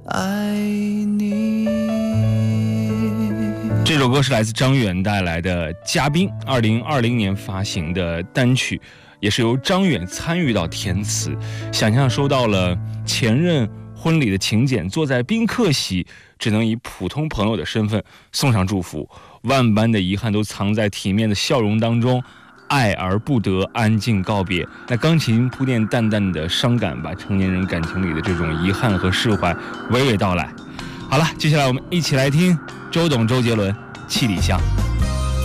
爱你。 这首歌是来自张远带来的《嘉宾》，2020年发行的单曲，也是由张远参与到填词。想象收到了前任婚礼的请柬，坐在宾客席，只能以普通朋友的身份送上祝福，万般的遗憾都藏在体面的笑容当中。爱而不得，安静告别。那钢琴铺垫淡淡的伤感，把成年人感情里的这种遗憾和释怀娓娓道来。好了，接下来我们一起来听周董周杰伦《七里香》。